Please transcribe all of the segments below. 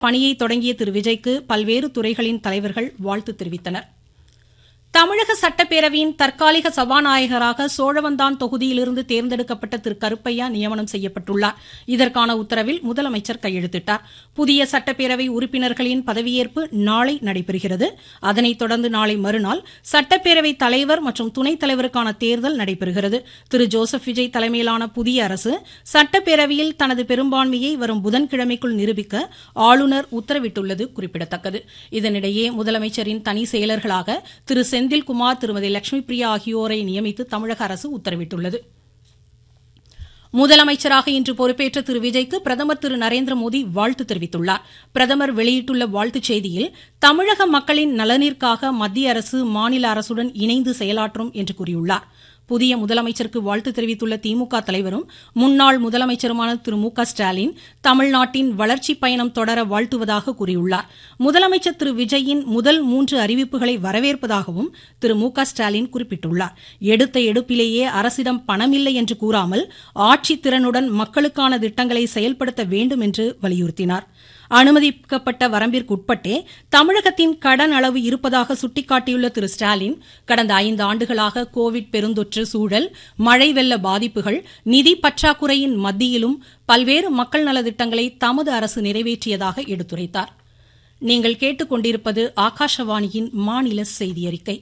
பணியை தொடங்கிய திரு விஜய்க்கு பல்வேறு துறைகளின் தலைவர்கள் வாழ்த்து தெரிவித்தனர். தமிழக சட்டப்பேரவையின் தற்காலிக சபாநாயகராக சோழவந்தான் தொகுதியிலிருந்து தேர்ந்தெடுக்கப்பட்ட திரு கருப்பையா நியமனம் செய்யப்பட்டுள்ளார். இதற்கான உத்தரவில் முதலமைச்சர் கையெழுத்திட்டார். புதிய சட்டப்பேரவை உறுப்பினர்களின் பதவியேற்பு நாளை நடைபெறுகிறது. அதனைத் தொடர்ந்து நாளை மறுநாள் சட்டப்பேரவை தலைவர் மற்றும் துணைத் தலைவருக்கான தேர்தல் நடைபெறுகிறது. திரு ஜோசப் விஜய் தலைமையிலான புதிய அரசு சட்டப்பேரவையில் தனது பெரும்பான்மையை வரும் புதன்கிழமைக்குள் நிரூபிக்க ஆளுநர் உத்தரவிட்டுள்ளது குறிப்பிடத்தக்கது. இதனிடையே முதலமைச்சரின் தனி செயலர்களாக திரு செந்தில்குமார், திருமதி லட்சுமி பிரியா ஆகியோரை நியமித்து தமிழக அரசு உத்தரவிட்டுள்ளது. முதலமைச்சராக இன்று பொறுப்பேற்ற திரு விஜய்க்கு பிரதமர் திரு நரேந்திரமோடி வாழ்த்து தெரிவித்துள்ளார். பிரதமர் வெளியிட்டுள்ள வாழ்த்துச் செய்தியில் தமிழக மக்களின் நலனிற்காக மத்திய அரசு மாநில அரசுடன் இணைந்து செயலாற்றும் என்று கூறியுள்ளார். புதிய முதலமைச்சருக்கு வாழ்த்து தெரிவித்துள்ள திமுக தலைவரும் முன்னாள் முதலமைச்சருமான திரு மு க ஸ்டாலின் தமிழ்நாட்டின் வளர்ச்சிப் பயணம் தொடர வாழ்த்துவதாக கூறியுள்ளார். முதலமைச்சர் திரு விஜயின் முதல் 3 அறிவிப்புகளை வரவேற்பதாகவும் திரு மு க ஸ்டாலின் குறிப்பிட்டுள்ளார். எடுத்த எடுப்பிலேயே அரசிடம் பணமில்லை என்று கூறாமல் ஆட்சித் திறனுடன் மக்களுக்கான திட்டங்களை செயல்படுத்த வேண்டும் என்று வலியுறுத்தினார். அனுமதிக்கப்பட்ட வரம்பிற்குட்பட்டே தமிழகத்தின் கடன் அளவு இருப்பதாக சுட்டிக்காட்டியுள்ள திரு ஸ்டாலின், கடந்த 5 ஆண்டுகளாக கோவிட் பெருந்தொற்று சூழல், மழை வெள்ள பாதிப்புகள், நிதி பற்றாக்குறையின் மத்தியிலும் பல்வேறு மக்கள் நலத்திட்டங்களை தமது அரசு நிறைவேற்றியதாக எடுத்துரைத்தார். நீங்கள் கேட்டுக்கொண்டிருப்பது ஆகாஷவாணியின் மாநில செய்தி அறிக்கை.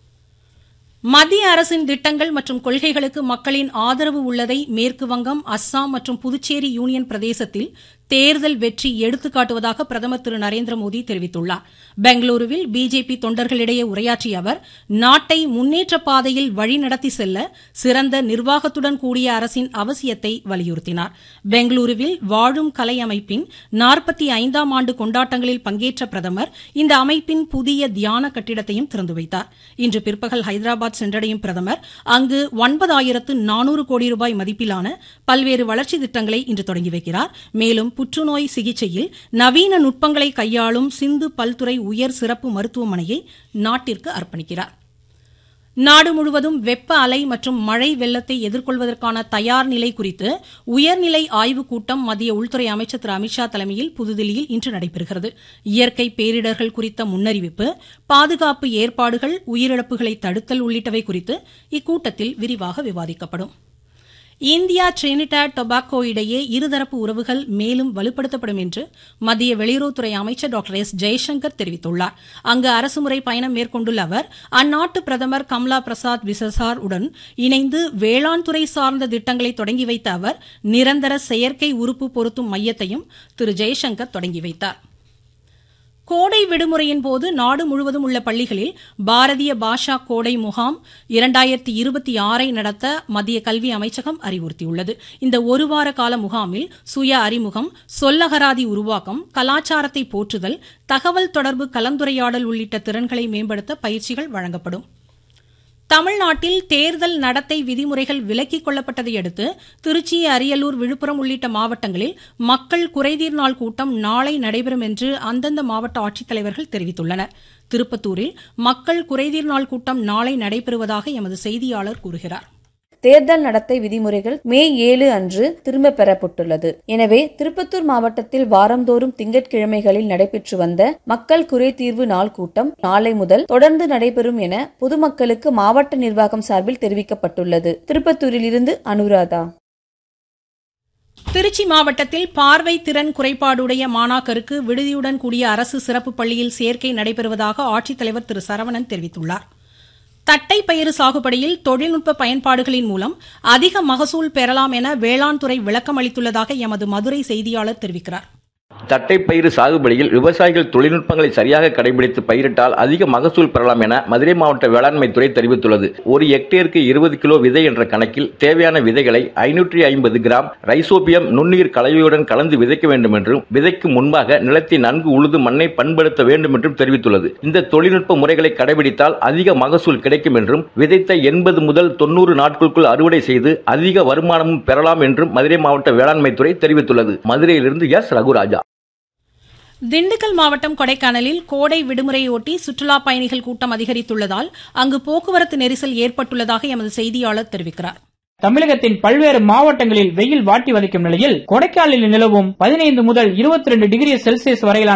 மத்திய அரசின் திட்டங்கள் மற்றும் கொள்கைகளுக்கு மக்களின் ஆதரவு உள்ளதை மேற்குவங்கம், அஸ்ஸாம் மற்றும் புதுச்சேரி யூனியன் பிரதேசத்தில் தேர்தல் வெற்றி எடுத்துக்காட்டுவதாக பிரதமர் திரு நரேந்திரமோடி தெரிவித்துள்ளார். பெங்களூருவில் பிஜேபி தொண்டர்களிடையே உரையாற்றிய அவர், நாட்டை முன்னேற்ற பாதையில் வழிநடத்தி செல்ல சிறந்த நிர்வாகத்துடன் கூடிய அரசின் அவசியத்தை வலியுறுத்தினார். பெங்களூருவில் வாழும் கலை அமைப்பின் 45ஆம் ஆண்டு கொண்டாட்டங்களில் பங்கேற்ற பிரதமர் இந்த அமைப்பின் புதிய தியான கட்டிடத்தையும் திறந்து வைத்தார். இன்று பிற்பகல் ஹைதராபாத் சென்றடையும் பிரதமர் அங்கு 9400 கோடி ரூபாய் மதிப்பிலான பல்வேறு வளர்ச்சி திட்டங்களை இன்று தொடங்கி வைக்கிறார். மேலும் புற்றுநோய் சிகிச்சையில் நவீன நுட்பங்களை கையாளும் சிந்து பல்துறை உயர் சிறப்பு மருத்துவமனையை நாட்டிற்கு அர்ப்பணிக்கிறார். நாடு முழுவதும் வெப்ப அலை மற்றும் மழை வெள்ளத்தை எதிர்கொள்வதற்கான தயார் நிலை குறித்து உயர்நிலை ஆய்வுக் கூட்டம் மத்திய உள்துறை அமைச்சர் திரு அமித்ஷா தலைமையில் புதுதில்லியில் இன்று நடைபெறுகிறது. இயற்கை பேரிடர்கள் குறித்த முன்னறிவிப்பு, பாதுகாப்பு ஏற்பாடுகள், உயிரிழப்புகளை தடுத்தல் உள்ளிட்டவை குறித்து இக்கூட்டத்தில் விரிவாக விவாதிக்கப்படும். இந்தியா டிரினிடாட் டொபாகோ இடையே இருதரப்பு உறவுகள் மேலும் வலுப்படுத்தப்படும் என்று மத்திய வெளியுறவுத்துறை அமைச்சர் டாக்டர் எஸ் ஜெய்சங்கர் தெரிவித்துள்ளார். அங்கு அரசுமுறை பயணம் மேற்கொண்டுள்ள அவர் அந்நாட்டு பிரதமர் கம்லா பிரசாத் பிசசார் உடன் இணைந்து வேளாண் துறை சார்ந்த திட்டங்களை தொடங்கி வைத்த அவர் நிரந்தர செயற்கை உறுப்பு பொருத்தும் மையத்தையும் திரு ஜெய்சங்கர் தொடங்கி வைத்தார். கோடை விடுமுறையின் போது நாடு முழுவதும் உள்ள பள்ளிகளில் பாரதிய பாஷா கோடை முகாம் 2026 நடத்த மத்திய கல்வி அமைச்சகம் அறிவுறுத்தியுள்ளது. இந்த ஒருவார கால முகாமில் சுய அறிமுகம், சொல்லகராதி உருவாக்கம், கலாச்சாரத்தை போற்றுதல், தகவல் தொடர்பு கலந்துரையாடல் உள்ளிட்ட திறன்களை மேம்படுத்த பயிற்சிகள் வழங்கப்படும். தமிழ்நாட்டில் தேர்தல் நடத்தை விதிமுறைகள் விலக்கிக் கொள்ளப்பட்டதை அடுத்து திருச்சி, அரியலூர், விழுப்புரம் உள்ளிட்ட மாவட்டங்களில் மக்கள் குறைதீர் நாள் கூட்டம் நாளை நடைபெறும் என்று அந்தந்த மாவட்ட ஆட்சித்தலைவர்கள் தெரிவித்துள்ளனர். திருப்பத்தூரில் மக்கள் குறைதீர் நாள் கூட்டம் நாளை நடைபெறுவதாக எமது செய்தியாளர் கூறுகிறார். தேர்தல் நடத்தை விதிமுறைகள் மே 7 அன்று திரும்ப பெறப்பட்டுள்ளது. எனவே திருப்பத்தூர் மாவட்டத்தில் வாரந்தோறும் திங்கட்கிழமைகளில் நடைபெற்று வந்த மக்கள் குறைதீர்வு நாள் கூட்டம் நாளை முதல் தொடர்ந்து நடைபெறும் என பொதுமக்களுக்கு மாவட்ட நிர்வாகம் சார்பில் தெரிவிக்கப்பட்டுள்ளது. திருப்பத்தூரில் இருந்து அனுராதா. திருச்சி மாவட்டத்தில் பார்வை திறன் குறைபாடுடைய மாணாக்கருக்கு விடுதியுடன் கூடிய அரசு சிறப்பு பள்ளியில் சேர்க்கை நடைபெறுவதாக ஆட்சித்தலைவர் திரு சரவணன் தெரிவித்துள்ளார். தட்டைப்பயிறு சாகுபடியில் தொழில்நுட்ப பயன்பாடுகளின் மூலம் அதிக மகசூல் பெறலாம் என வேளாண் துறை விளக்கம் அளித்துள்ளதாக எமது மதுரை செய்தியாளர் தெரிவிக்கிறார். தட்டைப்பயிறு சாகுபடியில் விவசாயிகள் தொழில்நுட்பங்களை சரியாக கடைபிடித்து பயிரிட்டால் அதிக மகசூல் பெறலாம் என மதுரை மாவட்ட வேளாண்மை துறை தெரிவித்துள்ளது. ஒரு ஹெக்டேருக்கு 20 கிலோ விதை என்ற கணக்கில் தேவையான விதைகளை 550 கிராம் ரைசோபியம் நுண்ணுயிர் கலவையுடன் கலந்து விதைக்க வேண்டும் என்றும், விதைக்கு முன்பாக நிலத்தை நன்கு உழுது மண்ணை பண்படுத்த வேண்டும் என்றும் தெரிவித்துள்ளது. இந்த தொழில்நுட்ப முறைகளை கடைபிடித்தால் அதிக மகசூல் கிடைக்கும் என்றும், விதைத்த 80 முதல் 90 நாட்களுக்குள் அறுவடை செய்து அதிக வருமானமும் பெறலாம் என்றும் மதுரை மாவட்ட வேளாண்மை துறை தெரிவித்துள்ளது. மதுரையிலிருந்து எஸ் ரகுராஜா. திண்டுக்கல் மாவட்டம் கொடைக்கானலில் கோடை விடுமுறையொட்டி சுற்றுலாப் பயணிகள் கூட்டம் அதிகரித்துள்ளதால் அங்கு போக்குவரத்து நெரிசல் ஏற்பட்டுள்ளதாக எமது செய்தியாளர் தெரிவிக்கிறார். தமிழகத்தின் பல்வேறு மாவட்டங்களில் வெயில் வாட்டி வதைக்கும் நிலையில் கொடைக்கானலில் நிலவும் 15 முதல் 22 டிகிரி செல்சியஸ் வரையிலான